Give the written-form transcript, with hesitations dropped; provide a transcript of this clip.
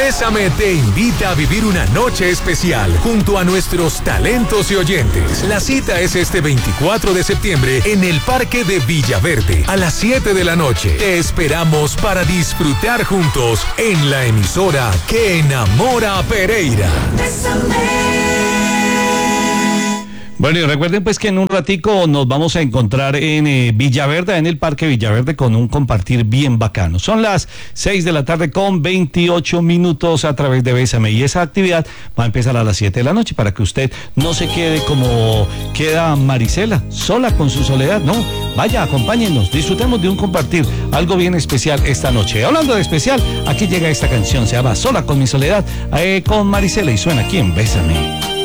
Bésame te invita a vivir una noche especial junto a nuestros talentos y oyentes. La cita es este 24 de septiembre en el Parque de Villaverde a las 7 de la noche. Te esperamos para disfrutar juntos en la emisora que enamora a Pereira. Bueno, y recuerden pues que en un ratico nos vamos a encontrar en Villaverde, en el Parque Villaverde, con un compartir bien bacano. Son las 6 de la tarde con 28 minutos a través de Bésame, y esa actividad va a empezar a las 7 de la noche para que usted no se quede como queda Marisela, sola con su soledad. No, vaya, acompáñenos, disfrutemos de un compartir, algo bien especial esta noche. Hablando de especial, aquí llega esta canción, se llama Sola con mi soledad, con Marisela, y suena aquí en Bésame.